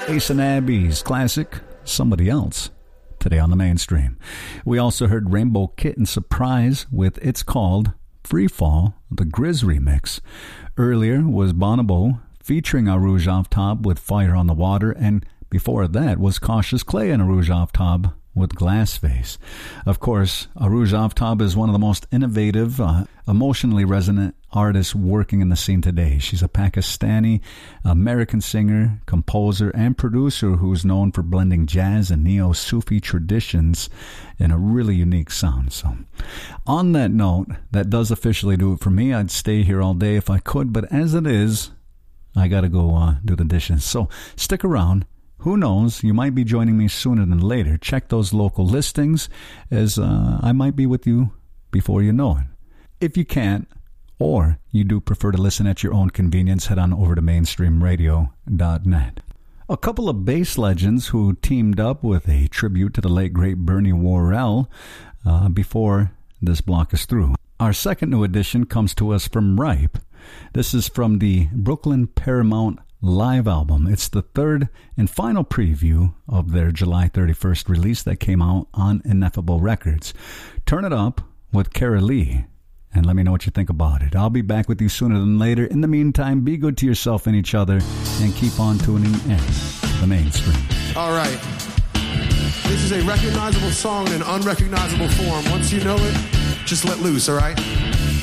Ace and Abby's classic, Somebody Else, today on the mainstream. We also heard Rainbow Kitten Surprise with It's Called Free Fall, the Grizz remix. Earlier was Bonobo featuring A Rouge Off Top with Fire on the Water, and before that was Cautious Clay and A Rouge Off Top with Glass Face. Of course, A Rouge Off Top is one of the most innovative, emotionally resonant artists working in the scene today. She's a Pakistani American singer, composer, and producer who's known for blending jazz and neo-Sufi traditions in a really unique sound. So, on that note, that does officially do it for me. I'd stay here all day if I could, but as it is, I gotta go do the dishes. So, stick around. Who knows, you might be joining me sooner than later. Check those local listings, as I might be with you before you know it. If you can't, or you do prefer to listen at your own convenience, head on over to mainstreamradio.net. A couple of bass legends who teamed up with a tribute to the late great Bernie Worrell before this block is through. Our second new edition comes to us from Ripe. This is from the Brooklyn Paramount live album. It's the third and final preview of their July 31st release that came out on Ineffable Records. Turn it up with Kara Lee and let me know what you think about it. I'll be back with you sooner than later. In the meantime, be good to yourself and each other and keep on tuning in the mainstream. All right. This is a recognizable song in an unrecognizable form. Once you know it, just let loose, all right?